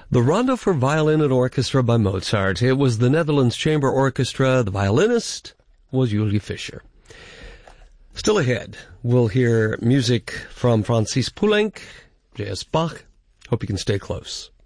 The Rondo for Violin and Orchestra by Mozart. It was the Netherlands Chamber Orchestra. The violinist was Uli Fischer. Still ahead, we'll hear music from Francis Poulenc, J.S. Bach. Hope you can stay close.